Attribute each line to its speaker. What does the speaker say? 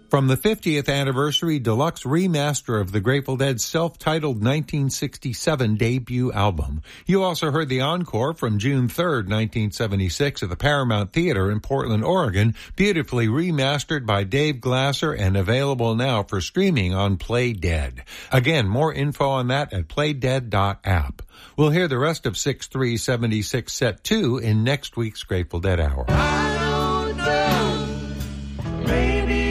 Speaker 1: From the 50th anniversary deluxe remaster of the Grateful Dead's self-titled 1967 debut album. You also heard the encore from June 3rd, 1976 at the Paramount Theater in Portland, Oregon, beautifully remastered by Dave Glasser and available now for streaming on Play Dead. Again, more info on that at playdead.app. We'll hear the rest of 6-3-76 Set 2 in next week's Grateful Dead Hour.
Speaker 2: I don't know. Maybe